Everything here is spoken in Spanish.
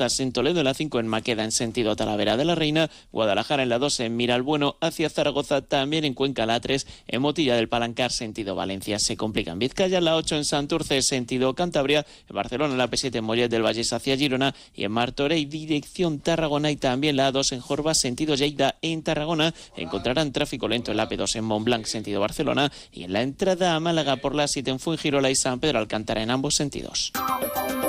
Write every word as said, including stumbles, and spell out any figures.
Bouzas en Toledo, en la cinco en Maqueda en sentido Talavera de la Reina, Guadalajara en la dos en Miralbueno hacia Zaragoza, también en Cuenca la tres en Motilla del Palancar sentido Valencia. Se complica en Vizcaya la ocho en Santurce sentido Cantabria, en Barcelona la P siete en Mollet del Vallés hacia Girona y en Martorell dirección Tarragona, y también la A dos en Jorba sentido Lleida en Tarragona. Encontrarán tráfico lento en la P dos en Montblanc sentido Barcelona y en la entrada a Málaga por la siete en Fuengirola y San Pedro Alcántara en ambos sentidos.